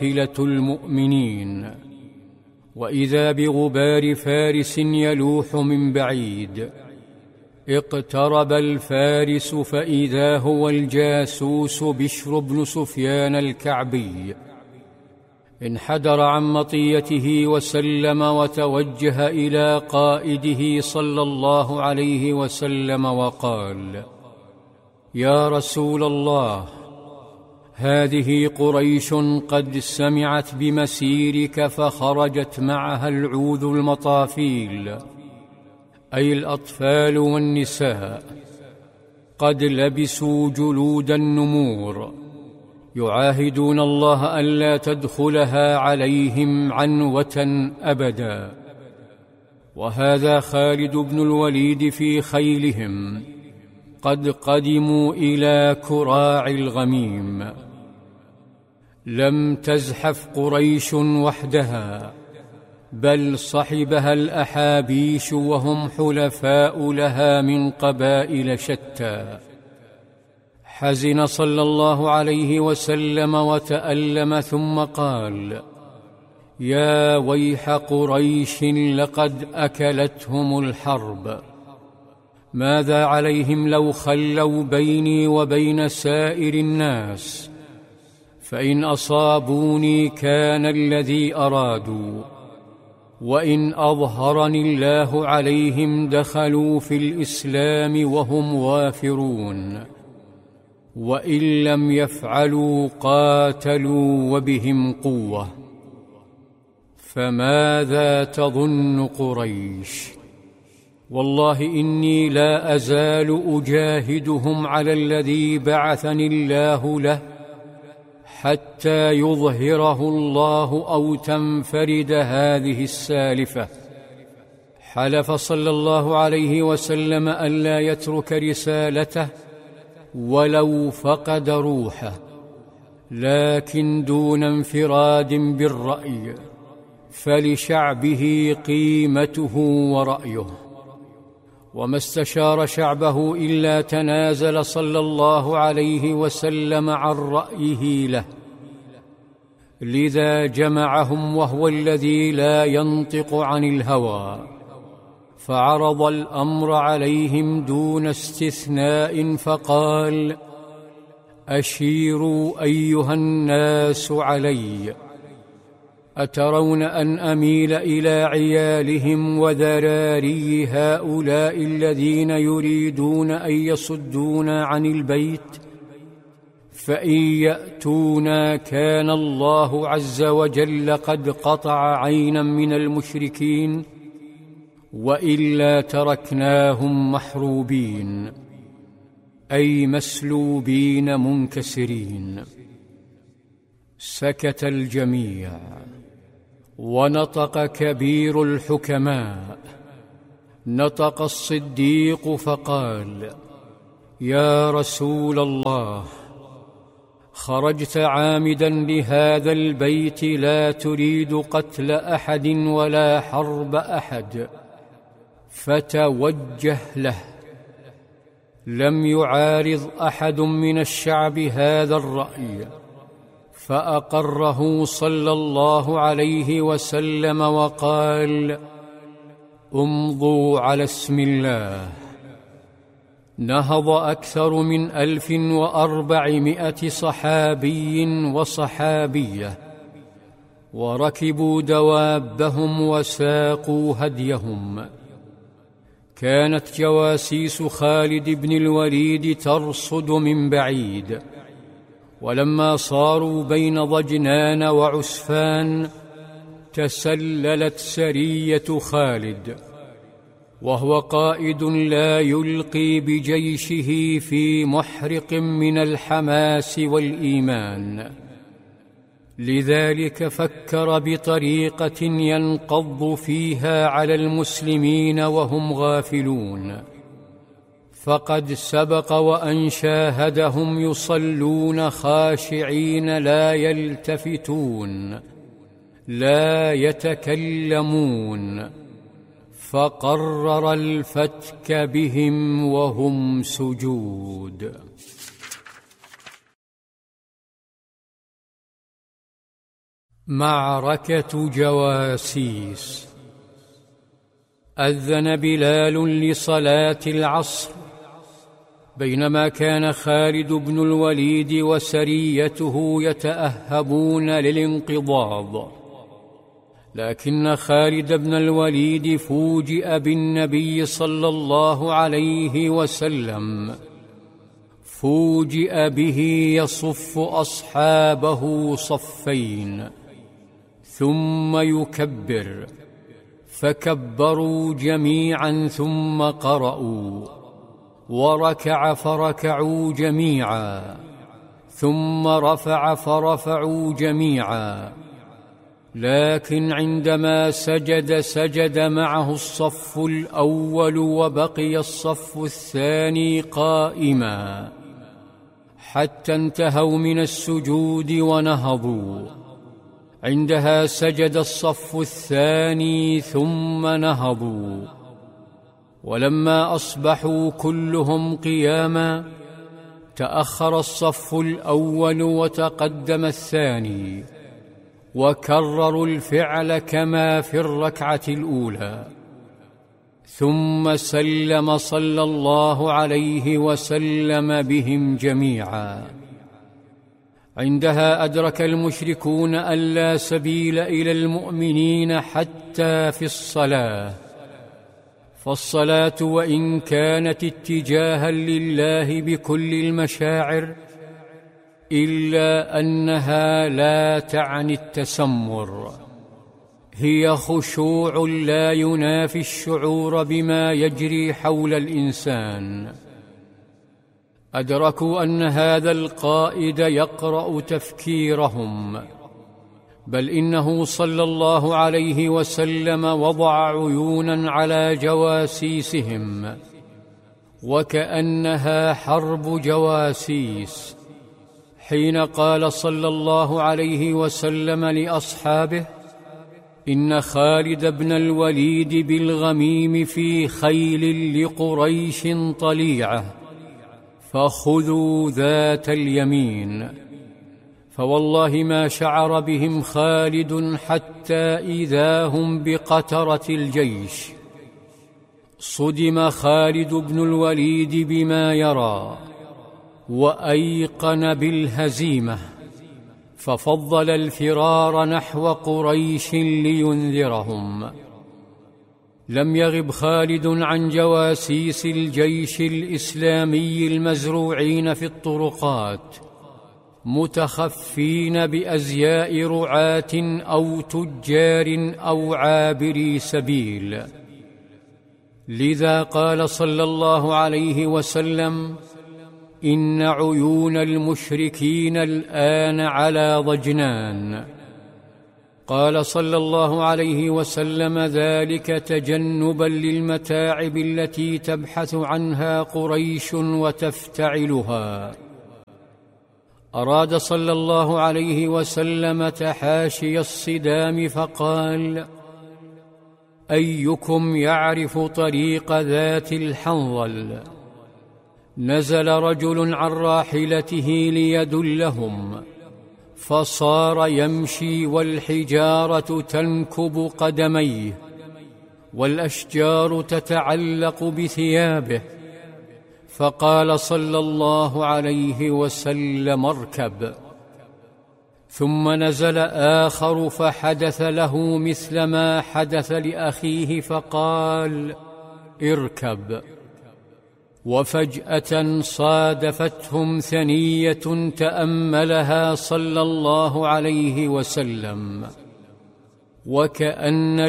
قافلة المؤمنين، وإذا بغبار فارس يلوح من بعيد. اقترب الفارس فإذا هو الجاسوس بشر بن سفيان الكعبي. انحدر عن مطيته وسلم وتوجه إلى قائده صلى الله عليه وسلم وقال: يا رسول الله، هذه قريش قد سمعت بمسيرك فخرجت معها العوذ المطافيل، أي الأطفال والنساء، قد لبسوا جلود النمور، يعاهدون الله ألا تدخلها عليهم عنوة أبدا. وهذا خالد بن الوليد في خيلهم، قد قدموا إلى كراع الغميم. لم تزحف قريش وحدها، بل صحبها الأحابيش وهم حلفاء لها من قبائل شتى. حزن صلى الله عليه وسلم وتألم ثم قال: يا ويح قريش، لقد أكلتهم الحرب. ماذا عليهم لو خلوا بيني وبين سائر الناس؟ فإن أصابوني كان الذي أرادوا، وإن أظهرني الله عليهم دخلوا في الإسلام وهم وافرون، وإن لم يفعلوا قاتلوا وبهم قوة. فماذا تظن قريش؟ والله إني لا أزال أجاهدهم على الذي بعثني الله له حتى يظهره الله أو تنفرد هذه السالفة. حلف صلى الله عليه وسلم ألا يترك رسالته ولو فقد روحه، لكن دون انفراد بالرأي، فلشعبه قيمته ورأيه. وما استشار شعبه إلا تنازل صلى الله عليه وسلم عن رأيه له، لذا جمعهم وهو الذي لا ينطق عن الهوى، فعرض الأمر عليهم دون استثناء فقال: أشيروا أيها الناس علي، أترون أن أميل إلى عيالهم وذراري هؤلاء الذين يريدون أن يصدونا عن البيت؟ فإن يأتونا كان الله عز وجل قد قطع عينا من المشركين، وإلا تركناهم محروبين، أي مسلوبين منكسرين. سكت الجميع، ونطق كبير الحكماء، نطق الصديق فقال: يا رسول الله، خرجت عامدا لهذا البيت لا تريد قتل أحد ولا حرب أحد، فتوجه له. لم يعارض أحد من الشعب هذا الرأي، فأقره صلى الله عليه وسلم وقال: امضوا على اسم الله. نهض أكثر من 1400 صحابي وصحابية، وركبوا دوابهم وساقوا هديهم. كانت جواسيس خالد بن الوليد ترصد من بعيد، ولما صاروا بين ضجنان وعسفان تسللت سرية خالد، وهو قائد لا يلقي بجيشه في محرق من الحماس والإيمان. لذلك فكر بطريقة ينقض فيها على المسلمين وهم غافلون، فقد سبق وأن شاهدهم يصلون خاشعين لا يلتفتون لا يتكلمون، فقرر الفتك بهم وهم سجود. معركة جواسيس. أذن بلال لصلاة العصر بينما كان خالد بن الوليد وسريته يتأهبون للانقضاض، لكن خالد بن الوليد فوجئ بالنبي صلى الله عليه وسلم، فوجئ به يصف أصحابه صفين ثم يكبر، فكبروا جميعا ثم قرأوا، وركع فركعوا جميعا، ثم رفع فرفعوا جميعا، لكن عندما سجد معه الصف الأول وبقي الصف الثاني قائما حتى انتهوا من السجود ونهضوا. عندها سجد الصف الثاني ثم نهضوا، ولما أصبحوا كلهم قياما تأخر الصف الأول وتقدم الثاني، وكرروا الفعل كما في الركعة الأولى، ثم سلم صلى الله عليه وسلم بهم جميعا. عندها أدرك المشركون أن لا سبيل إلى المؤمنين حتى في الصلاة، فالصلاة وإن كانت اتجاها لله بكل المشاعر إلا أنها لا تعني التسمر، هي خشوع لا ينافي الشعور بما يجري حول الإنسان. أدركوا أن هذا القائد يقرأ تفكيرهم، بل إنه صلى الله عليه وسلم وضع عيونا على جواسيسهم، وكأنها حرب جواسيس، حين قال صلى الله عليه وسلم لأصحابه: إن خالد بن الوليد بالغميم في خيل لقريش طليعة، فخذوا ذات اليمين. فوالله ما شعر بهم خالد حتى إذا هم بقترة الجيش. صدم خالد بن الوليد بما يرى وأيقن بالهزيمة، ففضل الفرار نحو قريش لينذرهم. لم يغب خالد عن جواسيس الجيش الإسلامي المزروعين في الطرقات، متخفين بأزياء رعاة أو تجار أو عابري سبيل. لذا قال صلى الله عليه وسلم: إن عيون المشركين الآن على ضجنان. قال صلى الله عليه وسلم ذلك تجنبا للمتاعب التي تبحث عنها قريش وتفتعلها. أراد صلى الله عليه وسلم تحاشي الصدام فقال: أيكم يعرف طريق ذات الحنظل؟ نزل رجل عن راحلته ليدلهم، فصار يمشي والحجارة تنكب قدميه والأشجار تتعلق بثيابه، فقال صلى الله عليه وسلم: اركب. ثم نزل آخر فحدث له مثل ما حدث لأخيه فقال: اركب. وفجأة صادفتهم ثنية تأملها صلى الله عليه وسلم، وكأن